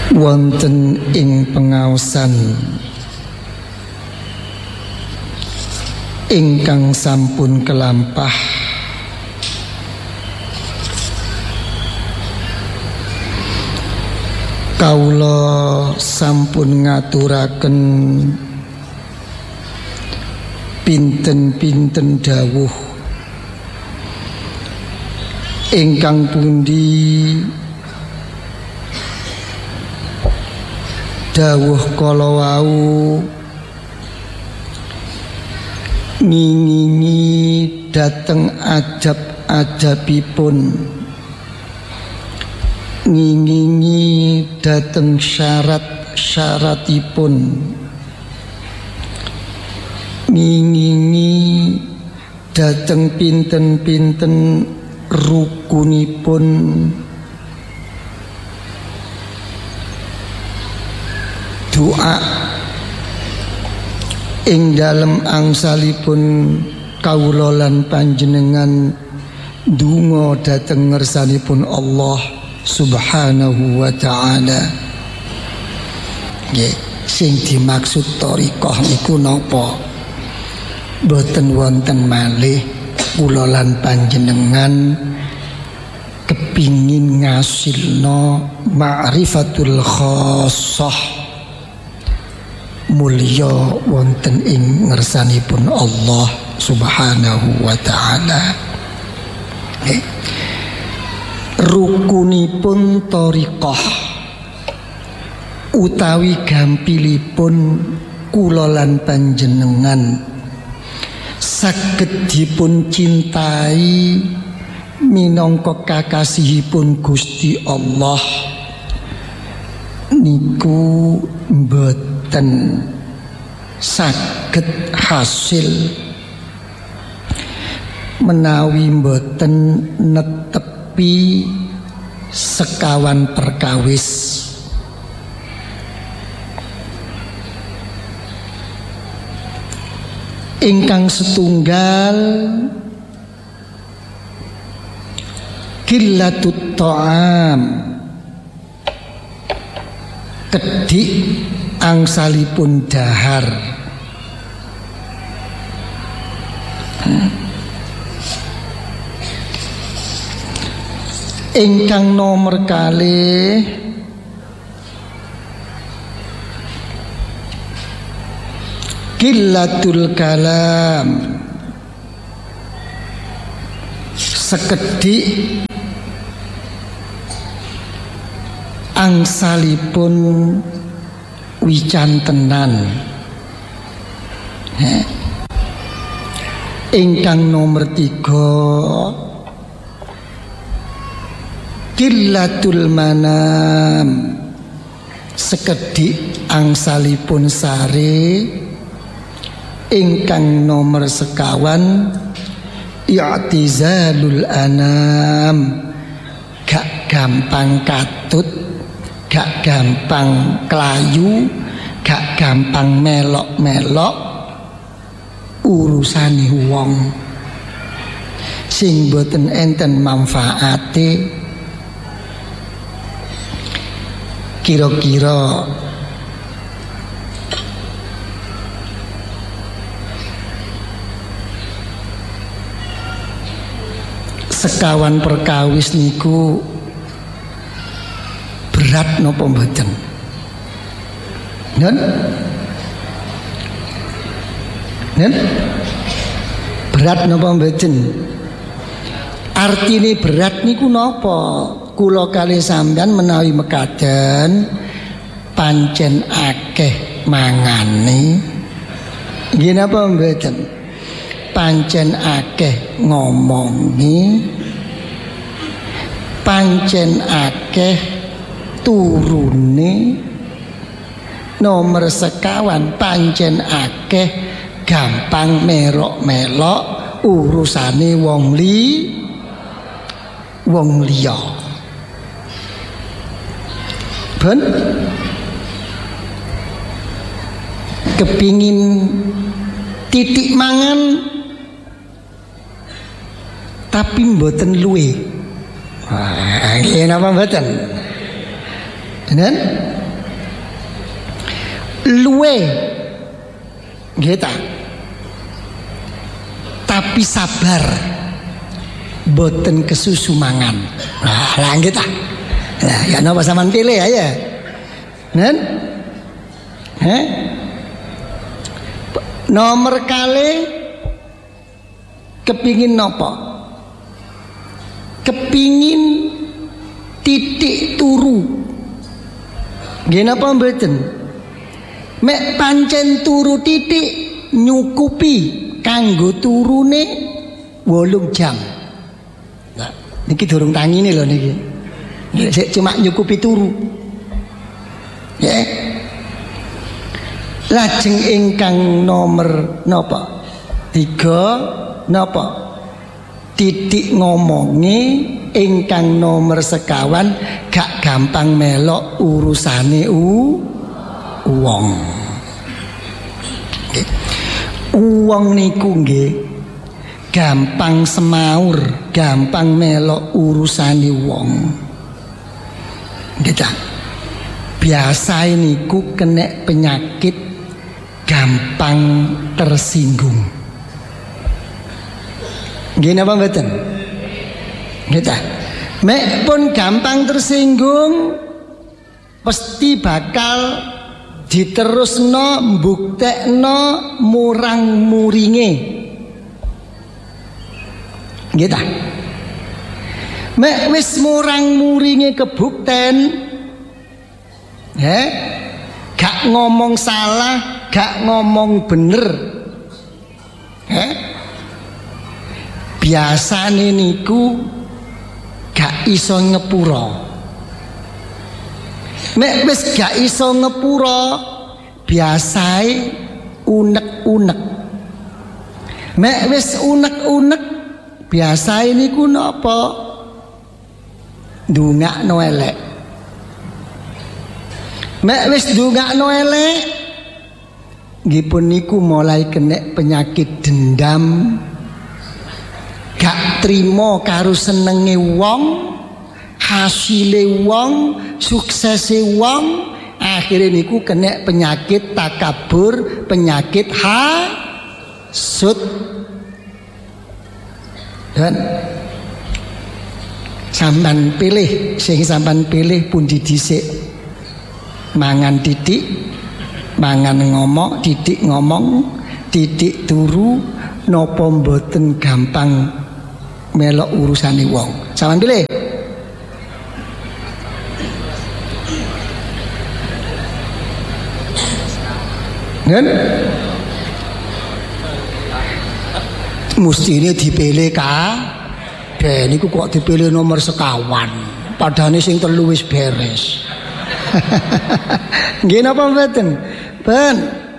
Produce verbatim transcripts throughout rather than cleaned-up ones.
wonten ing pengaosan ingkang sampun kelampah kaula sampun ngaturaken pinten-pinten dawuh ingkang pundi dawuh kala wau ngingingi dateng ajab-ajabipun, ngingingi dateng syarat-syaratipun, ngingingi dateng pinten-pinten rukunipun, doa ing dalem angsalipun kawula lan panjenengan ndonga dhateng ngersanipun Allah Subhanahu wa ta'ala. Nggih, sing dimaksud thariqah niku napa? Boten wonten malih kula lan panjenengan kepingin ngasilno ma'rifatul khassah mulya wonten ing ngersanipun Allah Subhanahu wa ta'ala. Eh, rukunipun thariqah utawi gampilipun kula lan panjenengan saged dipun cintai minangka kakasihipun Gusti Allah niku mboten saged hasil menawi mboten netepi sekawan perkawis. Ingkang setunggal qillatut ta'am, kedik angsalipun dahar. Ingkang nomor kalih qillatul kalam, sekedik angsalipun wicantenan. Ingkang nomor tiga qillatul manam, sekedik angsalipun sare. Ingkang nomor sekawan i'tizalul anam, gak gampang katut, gak gampang kelayu, gak gampang melok-melok urusane wong sing boten enten manfaate. Kira-kira sekawan perkawis niku berat napa mboten? Nen? Nen? Berat napa mboten? Artine berat niku napa? Kula kalih sampean menawi mekaten pancen akeh mangane. Nggih napa mboten? Pancen akeh ngomongi, pancen akeh turune. Nomor sekawan pancen akeh gampang merok-melok urusane wong li wong liya. Ben kepingin titik mangan tapi mboten luwe. Wah, nggih napa mboten? Nen luwe nggih ta. Tapi sabar boten kesusu mangan. Nah, lah nggih ta. Nah, ya napa sampean pilih ya. Nen Heh? Nomor kali kepingin nopo? Kepingin titik turu. Nggih napa mboten? Mek pancen turu titik nyukupi kanggo turune wolung jam. Nah, niki durung tangine lho niki. Sik cuma nyukupi turu. Ya. Lajeng ingkang nomor napa? Tiga napa? Titik ngomongi ingkang nomor sekawan gak gampang melok urusane u uwong. Nggih. Uwong niku nggih gampang semaur, gampang melok urusane wong. Nggih ta? Biasa niku kena penyakit gampang tersinggung. Nggih napa mboten? Nggih ta? Mek pun gampang tersinggung pasti bakal diterusno mbuktekno murang muringe. Nggih ta? Mek wis murang muringe kebukten, he? Gak ngomong salah, gak ngomong bener, he? Biasane niku gak iso ngepuro. Mek wis gak iso ngepuro, biasae unek-unek. Mek wis unek-unek, biasae niku napa? Ndongakno elek. Mek wis ndongakno elek, nggih pun niku mulai kena penyakit dendam. Gak trimo karo senenge wong, hasile wong, suksese wong, akhirnya niku kena penyakit takabur, penyakit hasud. Dan sampan pilih, sing sampan pilih pundi dhisik. Mangan titik, mangan ngomong, titik ngomong, titik turu, napa mboten gampang melok urusane wong. Sampeyan pilih. Nen mestine dipilih ka ben niku kok dipilih nomor sekawan. Padahal sing telu wis beres. Nggih napa mboten? Ben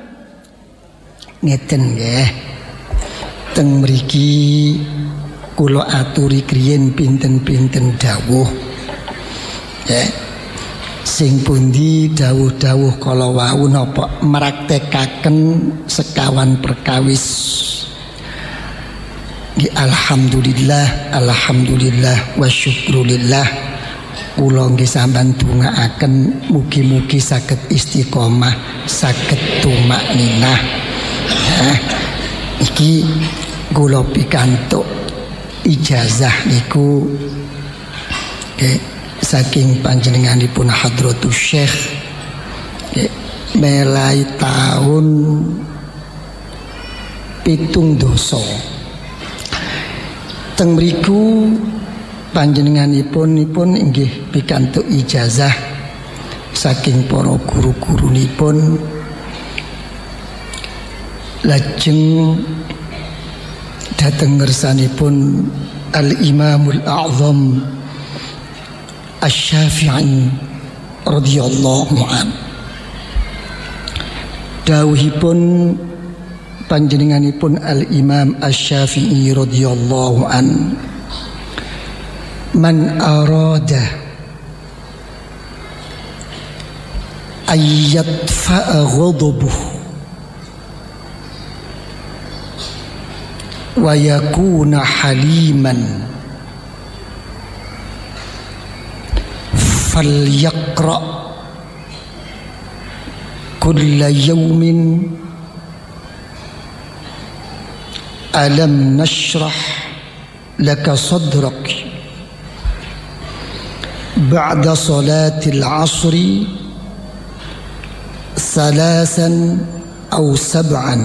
ngeten nggih. Teng mriki kula aturi kriyen pinten-pinten dawuh. Ya. Sing pundi dawuh-dawuh kala wau napa mraktekaken sekawan perkawis. Nggih alhamdulillah, alhamdulillah wa syukrulillah. Kula nggih sampeyan dongaaken mugi-mugi saged istiqomah, saged tumakninah. Ya. Iki kula pikantuk ijazah niku eh, saking panjenenganipun Hadratus Syekh eh, melai tahun pitung doso. Teng mriku panjenenganipun nipun inggih pikantuk ijazah saking para guru-gurunipun. Lajeng dateng ngersanipun Al-Imamul A'zam Asy-Syafi'i radhiyallahu an. Dawuhipun panjenenganipun Al-Imam Asy-Syafi'i radhiyallahu an, man arada ayyadfa'a ghadabuhu wa yakuna haliman falyaqra kulla yawmin alam nashrah laka sadrak ba'da salatil asri salasan aw sab'an.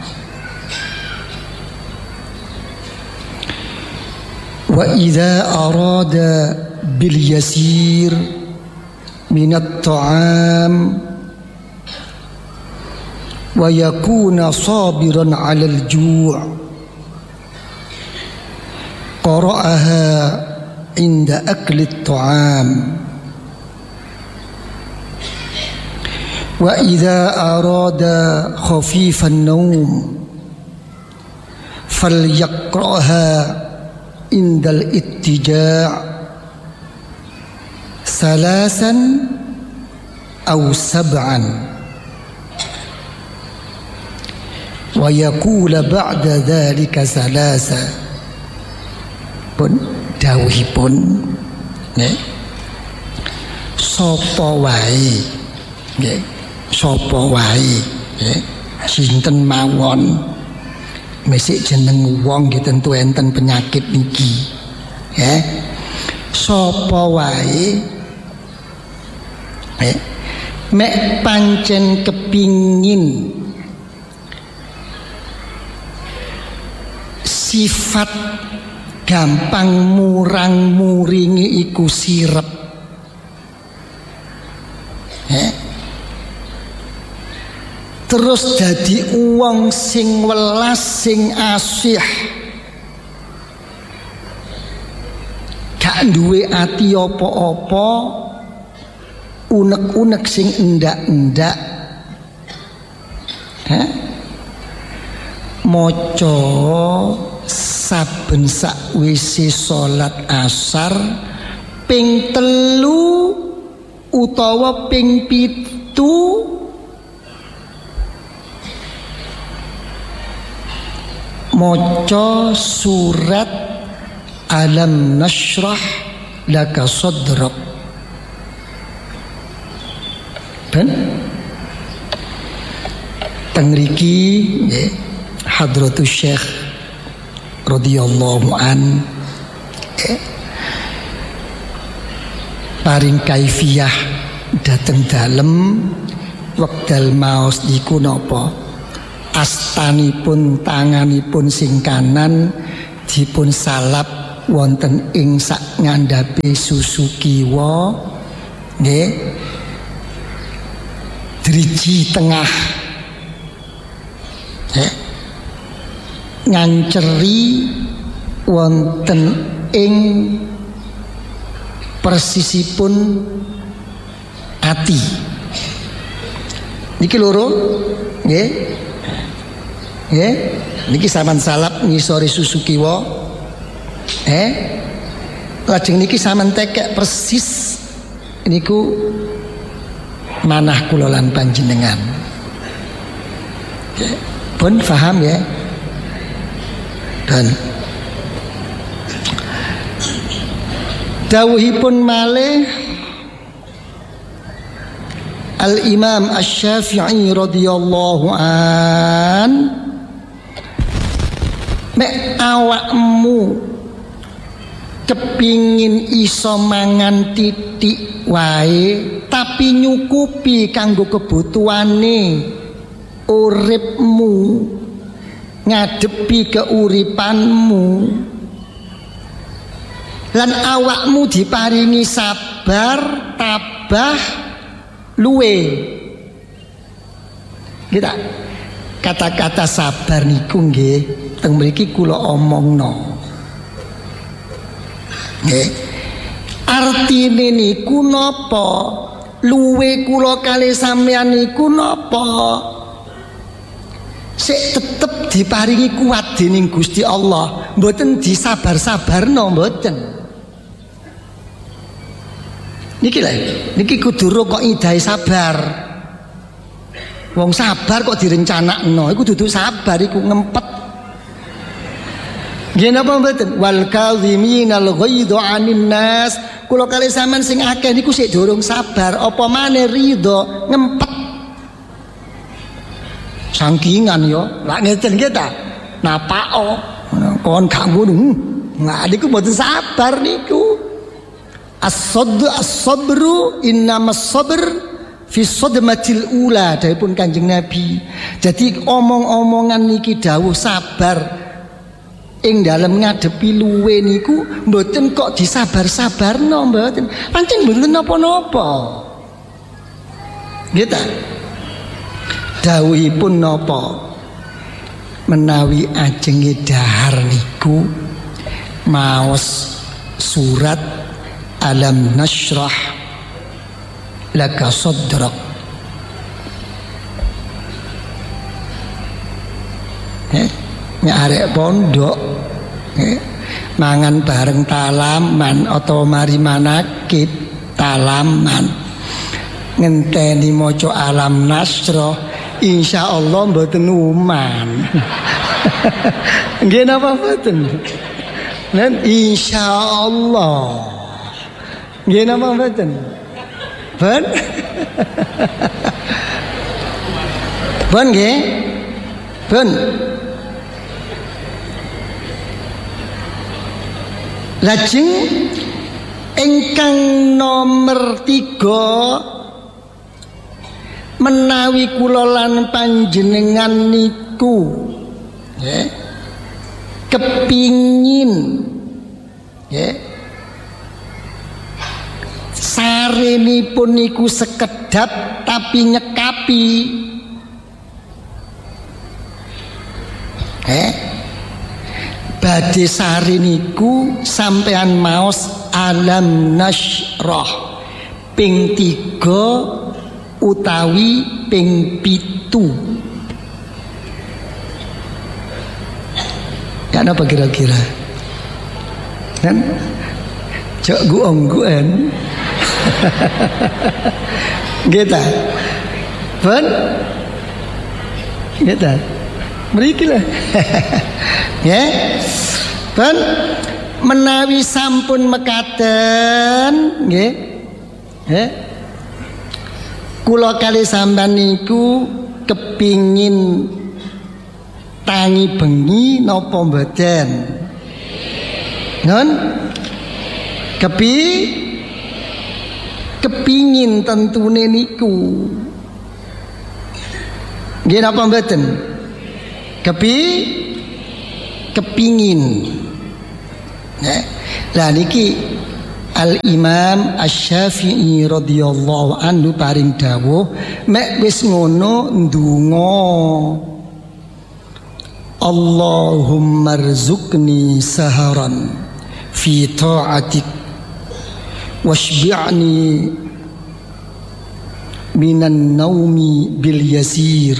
Wa idza arada bil yasir min at-ta'am wa yakuna sabiran 'ala al-ju' qara'aha inda akli at-ta'am. Wa idza arada khafifan nawm falyaqra'ha indal ittija' salasan aw sab'an wa yaqula ba'da dhalika salasa. Pun dawuhipun nggih sapa wae nggih sapa wae nggih sinten mawon mesik jeneng wong nggih tentu enten penyakit niki ya. Sapa wae eh, mek pancen kepingin sifat gampang murang muringi iku sirep eh, terus dadi uang sing welas sing asih, gak duwe ati apa-apa, unek-unek sing endak-endak, eh? Maca saben sakwise salat asar ping telu utawa ping pitu maca surat alam nashrah laka sadrak. Dan teng mriki nggih Hadratus Syekh radhiyallahu an eh, paring kaifiyah dateng dalem wekdal maos niku napa astanipun tanganipun sing kanan dipun salap wonten ing sak ngandhape susu kiwa nggih driji tengah eh, nganceri wonten ing persisipun ati niki loro nggih nggih niki sampean salap ngisore susu kiwa eh lajeng niki sampean tekek persis niku manah kula lan panjenengan. Okay. Pun paham ya. Dan dawuhipun malih Al-Imam Asy-Syafi'i radhiyallahu an, mek awakmu kepingin iso mangan titik wae tapi nyukupi kanggo kebutuhane uripmu ngadepi keuripanmu lan awakmu diparingi sabar tabah luwe. Kita kata-kata sabar niku nggih teng mriki kula omongno nggih artine niku napa luwe kula kalih sampeyan niku napa sik tetep diparingi kuat dening Gusti Allah mboten disabar-sabarno mboten niki lho niki kudu kok idahe sabar. Wong sabar kok direncanakno iku dudu sabar iku ngempet. Nggih napa mboten? Wal kadhiminal ghaidha 'anin nas. Kula kalih sampean sing akeh niku sik durung sabar, apa maneh ridho ngempet. sangkingan yo lak ngeten nggih ta napako kon gak ngono nggak niku mboten sabar niku as-sadr as-sabru innamas sabr fi sadmatil ula dawuhipun Kanjeng Nabi. Jadi omong-omongan niki dawuh sabar ing dalem ngadepi luwe niku mboten kok disabar-sabarno mboten pancen mboten napa-napa nggih ta dawuhipun napa menawi ajenge dahar niku maos surat alam nashrah laka sadrak eh nek arek pondok eh, mangan bareng talaman atau mari manakib talaman ngenteni maca alam nasrah insyaallah mboten uman nggih napa mboten nen insyaallah nggih napa mboten ben ben nggih ben lajeng ingkang nomor tiga menawi kula lan panjenengan niku ya kepingin ya sarenipun niku sekedap tapi nyekapi eh badhe sari niku sampean maos alam nasyrah ping tiga utawi ping pitu kan apa kira-kira kan cok guong-guan gitu ben gitu mriki lah ya ben menawi sampun mekaten nggih nggih kula kali sampean niku kepingin tangi bengi napa mboten non kepi kepingin tentune niku nggih napa mboten kepi kepingin nah lah niki Al-Imam Asy-Syafi'i radhiyallahu anhu paring dawuh mek wis ngono ndonga Allahumma rzuqni saharan fi ta'atik washbi'ni minan naumi bil yasir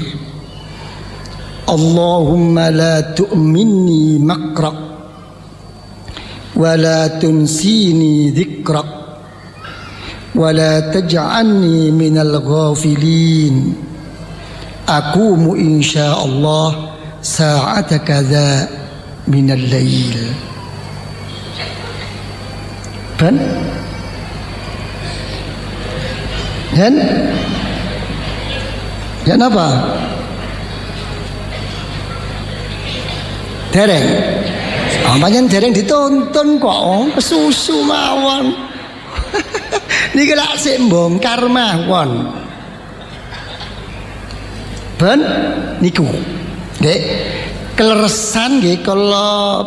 Allahumma la tu'minni makra wa la tunsini dhikra wa la taj'alni minal ghafilin aqumu insyaallah sa'ata kadza minal lail kan dan ya apa dereng ampanya dereng ditonton kok oh, kesusu mawon niki lak sik mbongkar mawon ben niku nggih kleresan nggih kala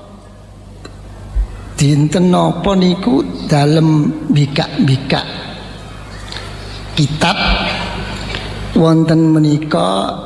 dinten napa niku dalem bikak-bikak kitab wonten menika